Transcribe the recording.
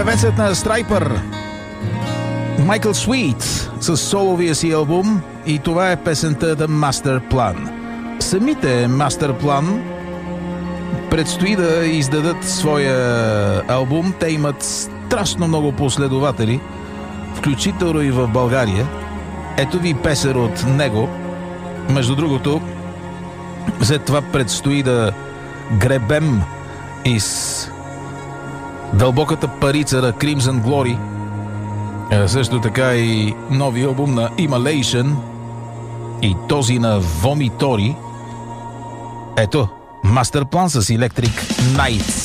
Певецът на Страйпър Майкъл Суит с соловия си албум, и това е песента The Master Plan. Самите Master Plan предстои да издадат своя албум. Те имат страшно много последователи, включително и в България. Ето ви песен от него. Между другото, след това предстои да гребем из дълбоката парица на Crimson Glory, също така и нови албум на Immolation и този на Vomitori. Ето, Master Plan с Electric Nights.